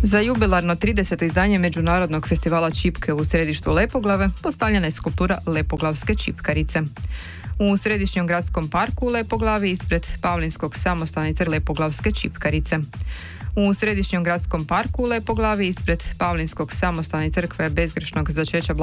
Za jubilarno 30. izdanje Međunarodnog festivala čipke u središtu Lepoglave postavljena je skulptura Lepoglavske čipkarice. U središnjem gradskom parku u Lepoglavi ispred Pavlinskog samostanice Lepoglavske čipkarice. U središnjem gradskom parku u Lepoglavi ispred Pavlinskog samostane Crkve bezgrešnog začeća